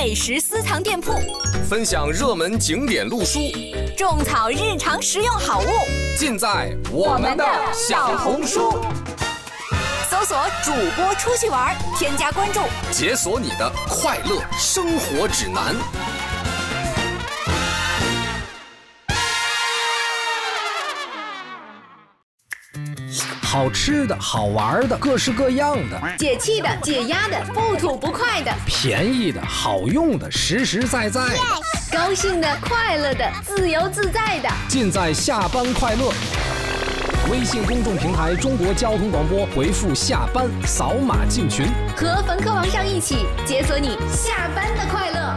美食私藏店铺， 分享热门景点路书， 种草日常实用好物， 尽在我们的小红书。 搜索主播出去玩，添加关注， 解锁你的快乐生活指南。 好吃的好玩的各式各样的， 解气的解压的不吐不快的， 便宜的好用的实实在在， 高兴的快乐的自由自在的， 尽在下班快乐。微信公众平台中国交通广播，回复下班扫码进群， 和冯科王上一起解锁你下班的快乐。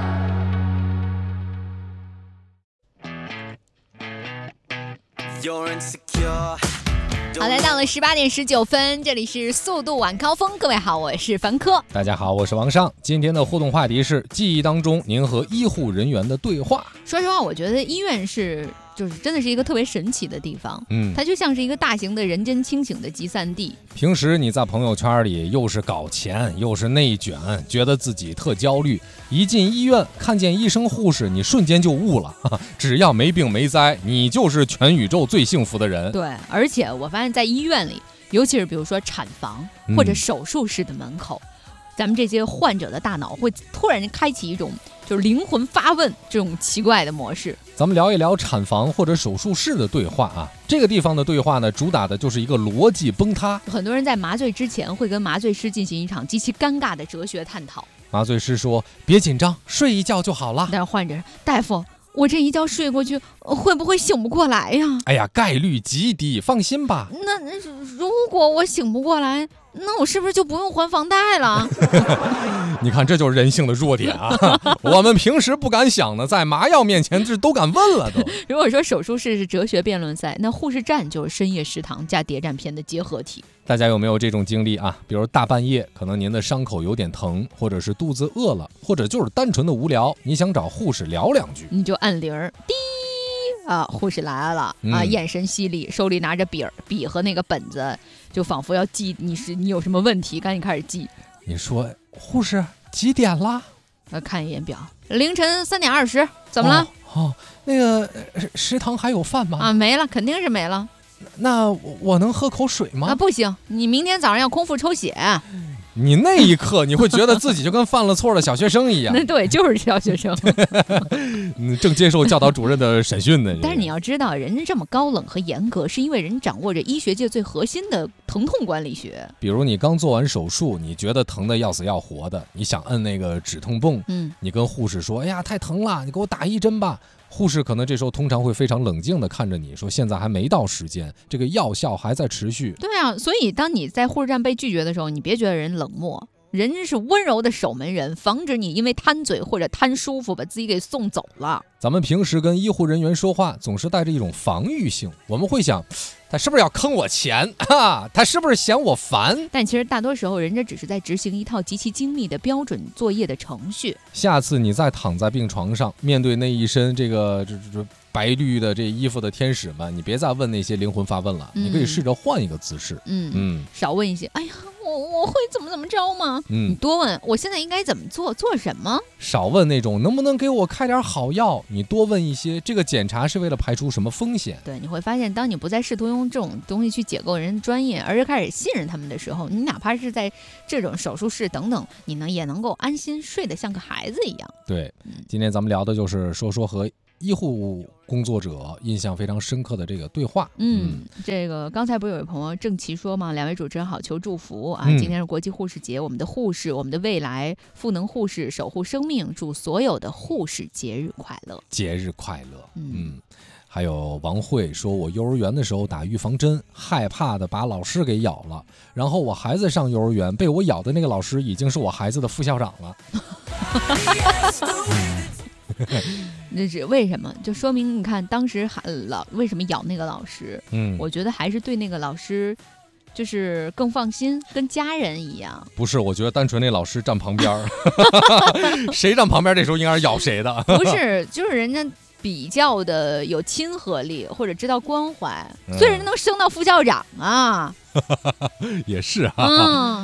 好，来到了18点19分，这里是速度晚高峰。各位好，我是凡科。 大家好，我是王尚。今天的互动话题是记忆当中您和医护人员的对话。 说实话，我觉得医院就是真的是一个特别神奇的地方，它就像是一个大型的人间清醒的集散地。 平时你在朋友圈里又是搞钱又是内卷，觉得自己特焦虑，一进医院看见医生护士，你瞬间就悟了，只要没病没灾，你就是全宇宙最幸福的人。 对，而且我发现在医院里，尤其是比如说产房或者手术室的门口，咱们这些患者的大脑会突然开启一种就是灵魂发问这种奇怪的模式。 咱们聊一聊产房或者手术室的对话啊。这个地方的对话呢，主打的就是一个逻辑崩塌。 很多人在麻醉之前会跟麻醉师进行一场极其尴尬的哲学探讨。 麻醉师说：“别紧张，睡一觉就好了。” 但是患者说：“大夫，我这一觉睡过去，会不会醒不过来呀？” 哎呀，概率极低，放心吧。 那如果我醒不过来，那我是不是就不用还房贷了？ 你看，这就是人性的弱点啊！我们平时不敢想呢，在麻药面前这都敢问了都。 如果说手术室是哲学辩论赛，那护士站就是深夜食堂加谍战片的结合体。 大家有没有这种经历啊？比如大半夜，可能您的伤口有点疼，或者是肚子饿了，或者就是单纯的无聊，你想找护士聊两句， 你就按铃儿，滴啊，护士来了啊，眼神犀利，手里拿着笔和那个本子，就仿佛要记你有什么问题，赶紧开始记。 你说护士几点了？ 看一眼表，凌晨3点20，怎么了？ 那个食堂还有饭吗？ 没了，肯定是没了。 那我能喝口水吗？ 不行，你明天早上要空腹抽血。 你那一刻你会觉得自己就跟犯了错的小学生一样。 那对，就是小学生。 正接受教导主任的审讯呢。 但是你要知道，人家这么高冷和严格，是因为人掌握着医学界最核心的疼痛管理学。 比如你刚做完手术，你觉得疼得要死要活的，你想摁那个止痛泵，你跟护士说：“哎呀，太疼了，你给我打1针吧。”护士可能这时候通常会非常冷静地看着你说：“现在还没到时间，这个药效还在持续。” 对啊，所以当你在护士站被拒绝的时候，你别觉得人冷漠，人家是温柔的守门人，防止你因为贪嘴或者贪舒服把自己给送走了。 咱们平时跟医护人员说话总是带着一种防御性，我们会想他是不是要坑我钱啊？他是不是嫌我烦？ 但其实大多时候人家只是在执行一套极其精密的标准作业的程序。 下次你再躺在病床上，面对那一身这白绿的这衣服的天使们，你别再问那些灵魂发问了，你可以试着换一个姿势。 少问一些哎呀我会怎么着吗？你多问我现在应该怎么做什么。 少问那种能不能给我开点好药，你多问一些这个检查是为了排除什么风险。 对，你会发现当你不再试图用这种东西去解构人的专业，而是开始信任他们的时候，你哪怕是在这种手术室等等，你呢也能够安心睡得像个孩子一样。 对，今天咱们聊的就是说和医护工作者印象非常深刻的这个对话。 这个刚才不是有位朋友郑琦说吗？两位主持人好，求祝福啊！今天是国际护士节，我们的护士，我们的未来，赋能护士，守护生命，祝所有的护士节日快乐！ 节日快乐！还有王慧说，我幼儿园的时候打预防针，害怕的把老师给咬了，然后我孩子上幼儿园，被我咬的那个老师已经是我孩子的副校长了。 那是为什么？就说明你看当时为什么咬那个老师？我觉得还是对那个老师就是更放心，跟家人一样。 不是，我觉得单纯那老师站旁边谁站旁边这时候应该是咬谁的。 不是，就是人家比较的有亲和力，或者知道关怀，所以人能升到副校长啊。 也是啊。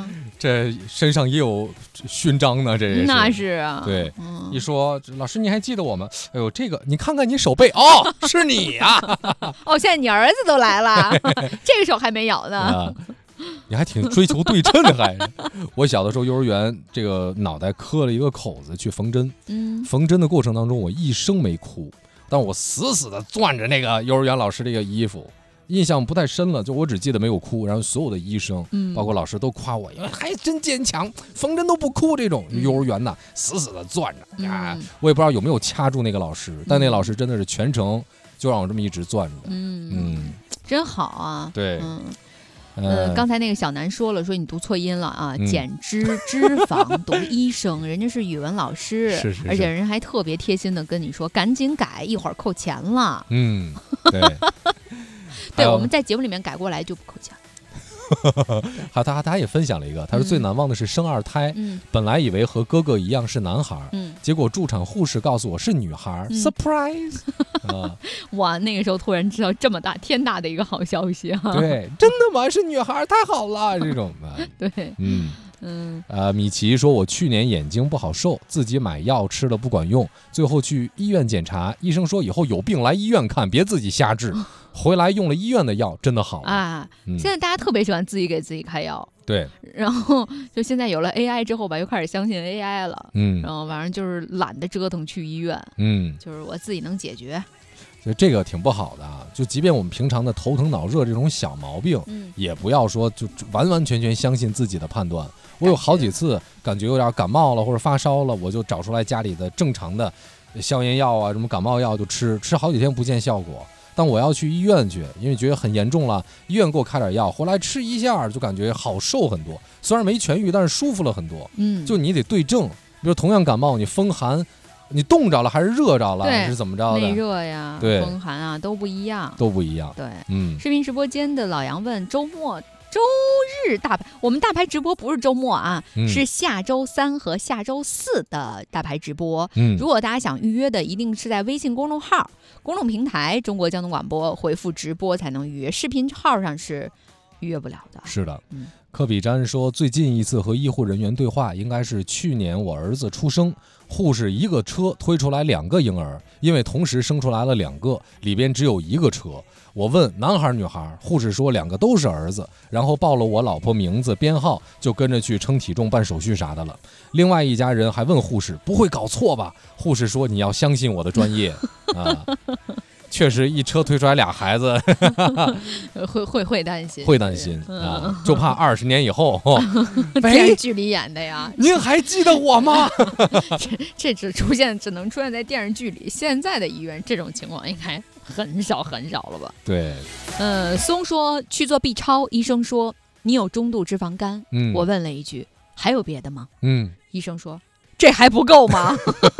这身上也有勋章呢，这那是啊。 对，一说老师你还记得我吗？哎呦，这个你看看你手背哦，是你呀！ 哦，现在你儿子都来了，这个手还没有呢。 你还挺追求对称的，还。我小的时候幼儿园，这个脑袋磕了一个口子去缝针，缝针的过程当中我一声没哭，但我死死的攥着那个幼儿园老师这个衣服。印象不太深了，就我只记得没有哭，然后所有的医生，包括老师都夸我，还真坚强，缝针都不哭这种。幼儿园呢，死死的攥着啊，我也不知道有没有掐住那个老师，但那个老师真的是全程就让我这么一直攥着。 真好啊。 对。 刚才那个小南说了，说你读错音了啊，减脂脂肪读医生，人家是语文老师， 是而且人还特别贴心的跟你说，赶紧改，一会儿扣钱了。 对。 对，我们在节目里面改过来就不扣钱。 他也分享了一个，他说最难忘的是生二胎，本来以为和哥哥一样是男孩，结果助产护士告诉我是女孩，surprise！ 哇，那个时候突然知道这么大天大的一个好消息啊！ 对，真的吗？是女孩，太好了，这种的。 对， 米奇说，我去年眼睛不好受，自己买药吃了不管用，最后去医院检查，医生说以后有病来医院看，别自己瞎治。回来用了医院的药，真的好啊！现在大家特别喜欢自己给自己开药， 对。 然后就现在有了 AI 之后吧，又开始相信 AI 了，然后反正就是懒得折腾去医院，就是我自己能解决。 就这个挺不好的啊！就即便我们平常的头疼脑热这种小毛病，也不要说就完完全全相信自己的判断。我有好几次感觉有点感冒了或者发烧了，我就找出来家里的正常的消炎药啊，什么感冒药就吃好几天不见效果。但我要去医院去，因为觉得很严重了，医院给我开点药，回来吃一下就感觉好受很多，虽然没痊愈，但是舒服了很多。就你得对症，比如同样感冒，你风寒，你冻着了还是热着了，是怎么着的？ 内热呀， 对， 风寒啊，都不一样。对，视频直播间的老杨问，周日大牌，我们大牌直播不是周末啊，是下周3和下周4的大牌直播。如果大家想预约的，一定是在微信公众号、公众平台中国交通广播回复直播才能预约，视频号上是预约不了的。 是的。科比詹说，最近一次和医护人员对话应该是去年我儿子出生，护士一个车推出来2个婴儿，因为同时生出来了2个，里边只有1个车。我问男孩女孩，护士说2个都是儿子，然后报了我老婆名字编号，就跟着去称体重办手续啥的了。另外一家人还问护士，不会搞错吧？护士说，你要相信我的专业啊。确实一车推出来俩孩子会担心， 会担心啊，就怕20年以后电视剧里演的呀。 您还记得我吗？ 这只能出现在电视剧里，现在的医院这种情况应该很少了吧？ 对。 松说去做 B 超，医生说你有中度脂肪肝。我问了一句，还有别的吗？医生说这还不够吗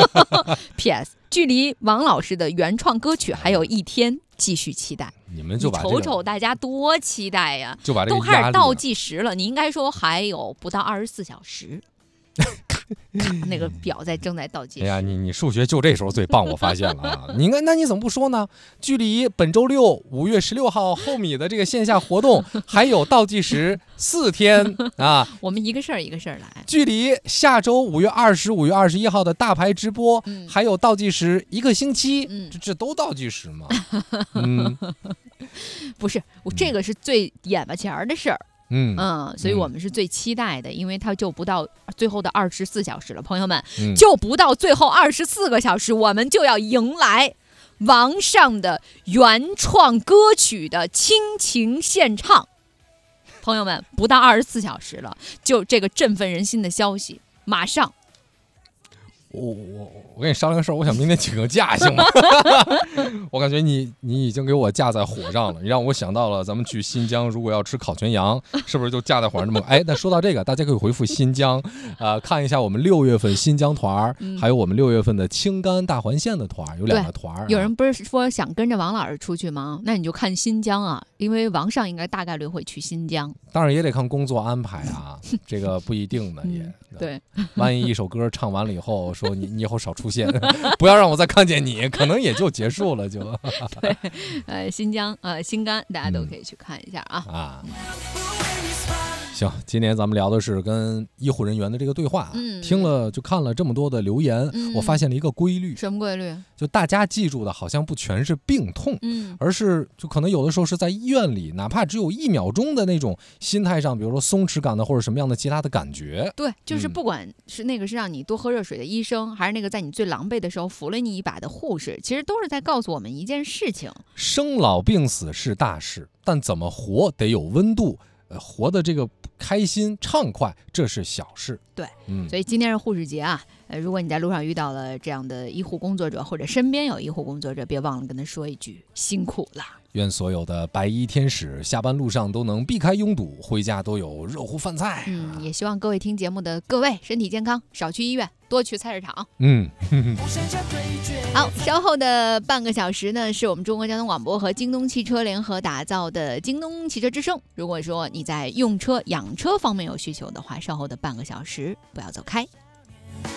？PS 距离王老师的原创歌曲还有1天，继续期待。 你们就把瞅瞅大家多期待呀！ 就把这个都开始倒计时了，你应该说还有不到24小时。那个表正在倒计时。 哎呀，你数学就这时候最棒，我发现了啊！那你怎么不说呢？距离本周六5月16号后米的这个线下活动还有倒计时4天啊！ 我们一个事儿一个事儿来。 距离下周5月20、5月21号的大牌直播还有倒计时1个星期，这都倒计时吗？ 不是，这个是最眼巴前儿的事儿。所以我们是最期待的，因为它就不到最后的24小时了，朋友们，就不到最后24个小时，我们就要迎来王上的原创歌曲的倾情献唱。朋友们，不到24小时了，就这个振奋人心的消息，马上。 我跟你商量个事儿，我想明天请个假行吗？我感觉你已经给我架在火上了，你让我想到了咱们去新疆，如果要吃烤全羊，是不是就架在火上这么？那说到这个，大家可以回复新疆，看一下我们6月份新疆团，还有我们6月份的青甘大环线的团，有2个团。 有人不是说想跟着王老师出去吗？那你就看新疆啊，因为王上应该大概率会去新疆。 当然也得看工作安排啊，这个不一定的也。 对， 万一一首歌唱完了以后说你以后少出现，不要让我再看见你，可能也就结束了就。 对，新疆新甘大家都可以去看一下啊。 行。 行，今天咱们聊的是跟医护人员的这个对话，听了就看了这么多的留言，我发现了一个规律。 什么规律？ 就大家记住的好像不全是病痛，而是就可能有的时候是在医院里，哪怕只有1秒钟的那种心态上，比如说松弛感的或者什么样的其他的感觉。 对，就是不管是那个是让你多喝热水的医生，还是那个在你最狼狈的时候扶了你一把的护士，其实都是在告诉我们一件事情： 生老病死是大事，但怎么活得有温度。活的这个开心畅快，这是小事。 对，所以今天是护士节啊。如果你在路上遇到了这样的医护工作者，或者身边有医护工作者，别忘了跟他说一句辛苦了。 愿所有的白衣天使下班路上都能避开拥堵，回家都有热乎饭菜。 也希望各位听节目的各位身体健康，少去医院，多去菜市场。好，稍后的半个小时呢，是我们中国交通广播和京东汽车联合打造的京东汽车之声。如果说你在用车养车方面有需求的话，稍后的半个小时不要走开。